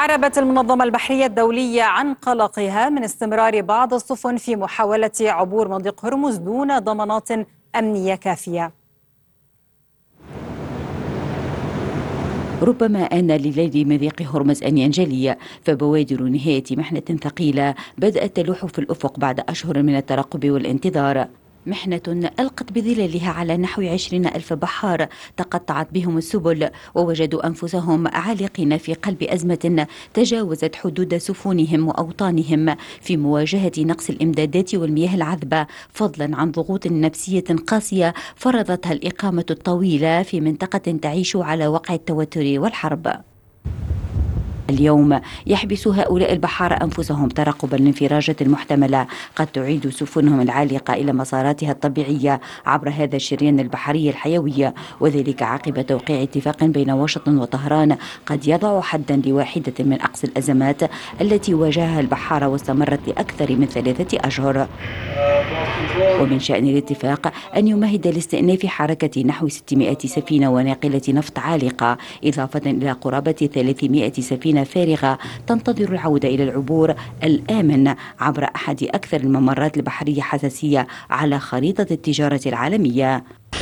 أعربت المنظمة البحرية الدولية عن قلقها من استمرار بعض السفن في محاولة عبور مضيق هرمز دون ضمانات أمنية كافية. ربما آن لليل مضيق هرمز أن ينجلي، فبوادر نهاية محنة ثقيلة بدأت تلوح في الأفق بعد أشهر من الترقب والانتظار. محنة ألقت بظلالها على نحو 20,000 بحار تقطعت بهم السبل ووجدوا أنفسهم عالقين في قلب أزمة تجاوزت حدود سفنهم وأوطانهم في مواجهة نقص الإمدادات والمياه العذبة، فضلا عن ضغوط نفسية قاسية فرضتها الإقامة الطويلة في منطقة تعيش على وقع التوتر والحرب. اليوم يحبس هؤلاء البحارة أنفسهم ترقبا للانفراجة المحتملة قد تعيد سفنهم العالقة إلى مساراتها الطبيعية عبر هذا الشريان البحري الحيوي، وذلك عقب توقيع اتفاق بين واشنطن وطهران قد يضع حدا لواحدة من أقصى الأزمات التي واجهها البحارة واستمرت لأكثر من 3 أشهر. ومن شأن الاتفاق أن يمهد لاستئناف حركة نحو 600 سفينة وناقلة نفط عالقة، إضافة إلى قرابة 300 سفينة فارغة تنتظر العودة إلى العبور الآمن عبر أحد أكثر الممرات البحرية حساسية على خريطة التجارة العالمية.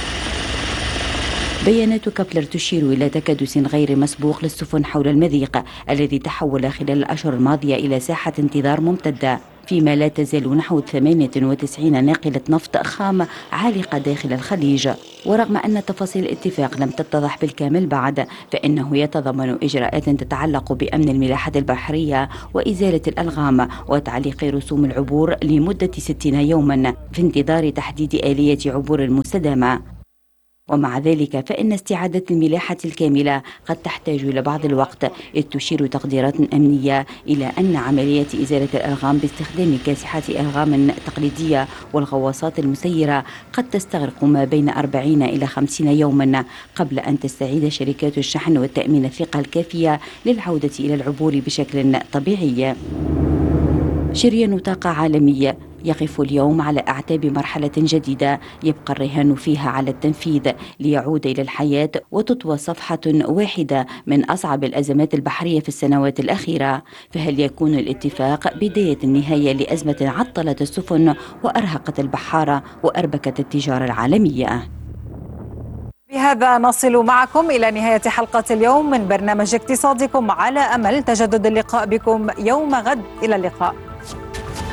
بيانات كابلر تشير إلى تكدس غير مسبوق للسفن حول المضيق الذي تحول خلال الأشهر الماضية إلى ساحة انتظار ممتدة، فيما لا تزال نحو 98 ناقلة نفط خام عالقة داخل الخليج. ورغم أن تفاصيل الاتفاق لم تتضح بالكامل بعد، فإنه يتضمن إجراءات تتعلق بأمن الملاحة البحرية وإزالة الألغام وتعليق رسوم العبور لمدة 60 يوما في انتظار تحديد آلية عبور المستدامة. ومع ذلك فإن استعادة الملاحة الكاملة قد تحتاج إلى بعض الوقت، إذ تشير تقديرات أمنية إلى أن عملية إزالة الألغام باستخدام كاسحات ألغام تقليدية والغواصات المسيرة قد تستغرق ما بين 40 إلى 50 يوما قبل أن تستعيد شركات الشحن والتأمين الثقة الكافية للعودة إلى العبور بشكل طبيعي. شريان طاقة عالمية يقف اليوم على أعتاب مرحلة جديدة يبقى الرهان فيها على التنفيذ ليعود إلى الحياة وتطوى صفحة واحدة من أصعب الأزمات البحرية في السنوات الأخيرة. فهل يكون الاتفاق بداية النهاية لأزمة عطلت السفن وأرهقت البحارة وأربكت التجارة العالمية؟ بهذا نصل معكم إلى نهاية حلقة اليوم من برنامج اقتصادكم، على أمل تجدد اللقاء بكم يوم غد. إلى اللقاء.